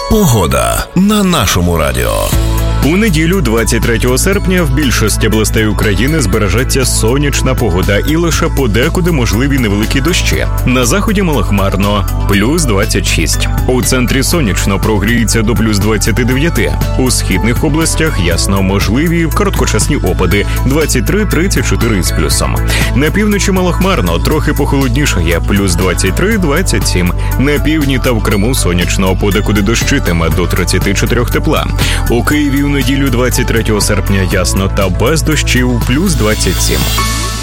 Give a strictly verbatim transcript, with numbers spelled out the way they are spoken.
Погода на нашому радіо. У неділю, двадцять третього серпня, в більшості областей України збережеться сонячна погода і лише подекуди можливі невеликі дощі. На заході малохмарно – плюс двадцять шість. У центрі сонячно, прогріється до плюс двадцять дев'ять. У східних областях ясно можливі короткочасні опади – двадцять три - тридцять чотири з плюсом. На півночі малохмарно, трохи похолоднішає – плюс двадцять три - двадцять сім. На півдні та в Криму сонячно, подекуди дощитиме до тридцять чотири тепла. У Києві у неділю двадцять третього серпня ясно та без дощів, плюс двадцять сім.